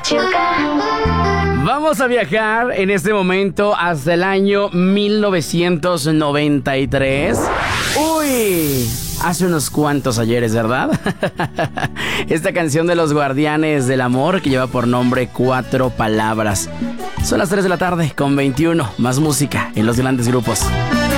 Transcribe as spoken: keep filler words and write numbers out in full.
Vamos a viajar en este momento hasta el año mil novecientos noventa y tres. ¡Uy! Hace unos cuantos ayeres, ¿verdad? Esta canción de los Guardianes del Amor que lleva por nombre Cuatro Palabras. Son las tres de la tarde con veintiuno. Más música en los grandes grupos.